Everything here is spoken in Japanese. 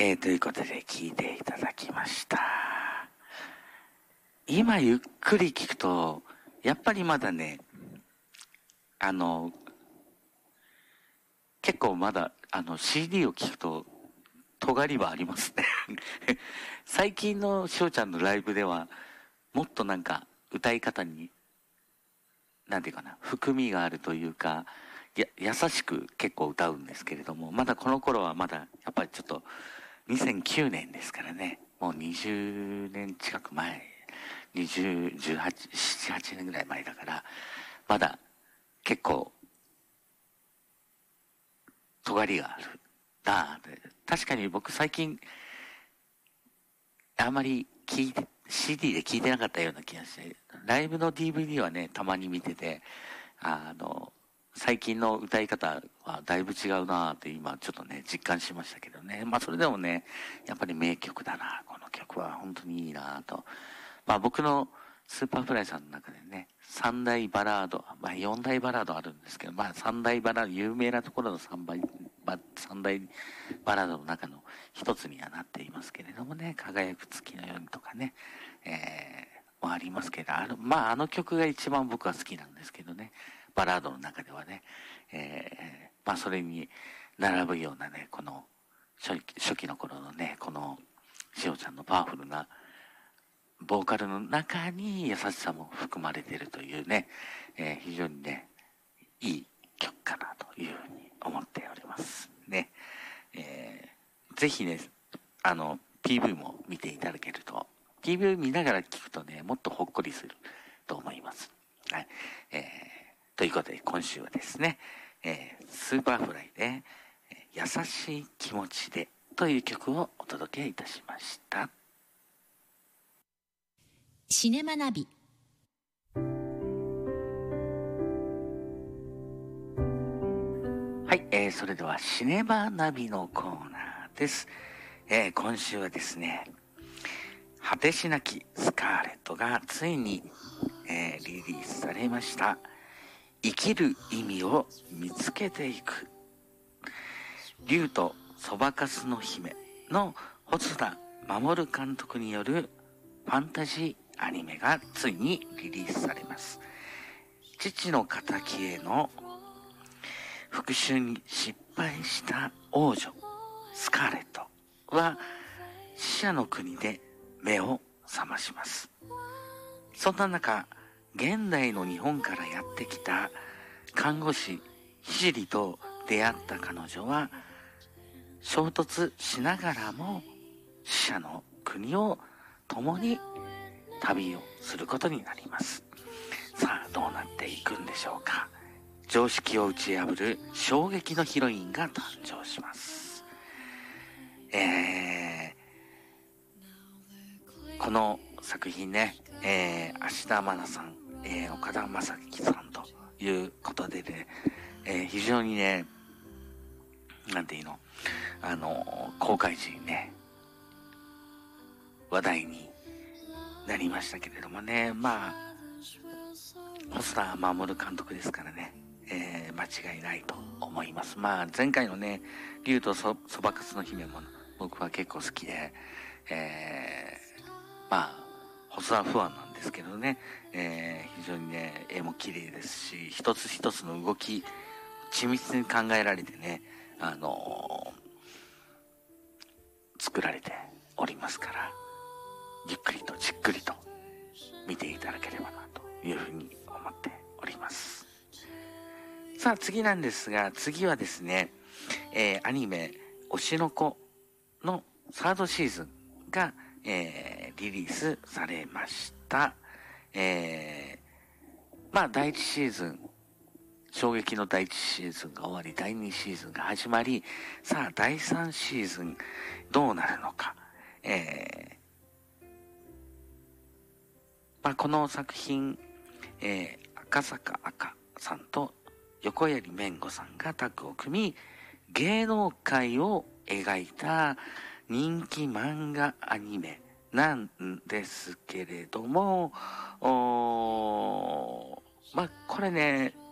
ということで聞いていただきました。今ゆっくり聞くと、やっぱりまだね、結構まだ、CD を聞くと、尖りはありますね。最近のしおちゃんのライブでは、もっとなんか、歌い方に、なんていうかな、含みがあるというか、優しく結構歌うんですけれども、まだこの頃はまだ、やっぱりちょっと、2009年ですからね、もう20年近く前、20、18、7、8年ぐらい前だから、まだ結構、尖りがあるなぁ。確かに僕最近、あんまりCD で聞いてなかったような気がして、ライブの DVD はね、たまに見てて、最近の歌い方はだいぶ違うなぁって今ちょっとね、実感しましたけどね。まあそれでもね、やっぱり名曲だな、この曲は本当にいいなぁと。まあ僕のスーパーフライさんの中でね、三大バラード、まあ四大バラードあるんですけど、まあ三大バラード、有名なところの三大バラードの中の一つにはなっていますけれどもね、輝く月のようにとかね、もありますけど、まああの曲が一番僕は好きなんですけどね、バラードの中ではね、まあそれに並ぶようなね、この初期の頃のね、このしおちゃんのパワフルなボーカルの中に優しさも含まれているというね、非常にね、いい曲かなというふうに思っておりますね。ぜひね、PV も見ていただけると、PV 見ながら聞くとね、もっとほっこりすると思います。はい。ということで今週はですね、スーパーフライで、優しい気持ちでという曲をお届けいたしました。 シネマナビ。 はい、それではシネマナビのコーナーです。今週はですね、果てしなきスカーレットがついに、リリースされました。生きる意味を見つけていく。竜とそばかすの姫の細田守監督によるファンタジーアニメがついにリリースされます。父の仇への復讐に失敗した王女スカーレットは死者の国で目を覚まします。そんな中、現代の日本からやってきた看護師聖と出会った彼女は衝突しながらも死者の国を共に旅をすることになります。さあ、どうなっていくんでしょうか。常識を打ち破る衝撃のヒロインが誕生します。この作品ね、芦田愛菜さん、岡田将生さんということでね、非常にね、なんていうの、公開時にね、話題になりましたけれどもね、まあ、細田守監督ですからね、間違いないと思います。まあ、前回のね、竜とそばかすの姫も僕は結構好きで、まあ、細田不安なんですけどね、非常にね、絵も綺麗ですし、一つ一つの動き、緻密に考えられてね、作られておりますから、ゆっくりとじっくりと見ていただければなというふうに思っております。さあ次なんですが、次はですね、アニメ推しの子のサードシーズンが、リリースされました。まあ第1シーズン、衝撃の第1シーズンが終わり、第2シーズンが始まり、さあ第3シーズンどうなるのか。まあ、この作品、赤坂赤さんと横槍めんごさんがタッグを組み、芸能界を描いた人気漫画アニメなんですけれども、まあ、これね、